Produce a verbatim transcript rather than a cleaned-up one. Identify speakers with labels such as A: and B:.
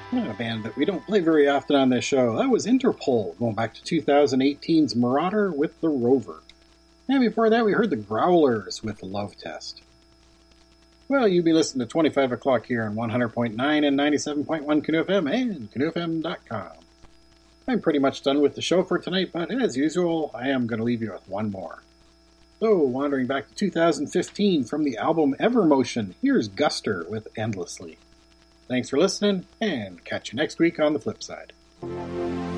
A: A band that we don't play very often on this show. That was Interpol, going back to two thousand eighteen's Marauder with The Rover. And before that, we heard the Growlers with Love Test. Well, you'll be listening to twenty-five o'clock here on one hundred point nine and ninety-seven point one Canoe F M and Canoe F M dot com. I'm pretty much done with the show for tonight, but as usual, I am going to leave you with one more. So, wandering back to two thousand fifteen from the album Evermotion, here's Guster with Endlessly. Thanks for listening, and catch you next week on the flip side.